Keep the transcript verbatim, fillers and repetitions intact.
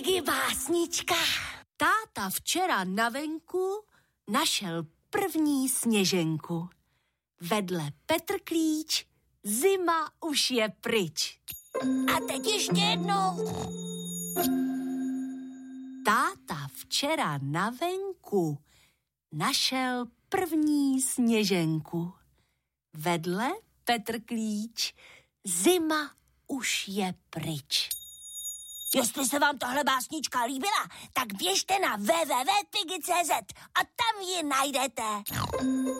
Je básnička. Táta včera na venku našel první sněženku. Vedle Petr Klíč, zima už je pryč. A teď ještě jednou. Táta včera na venku našel první sněženku. Vedle Petr Klíč, zima už je pryč. Jestli se vám tahle básnička líbila, tak běžte na w w w tečka pigi tečka c z a tam ji najdete.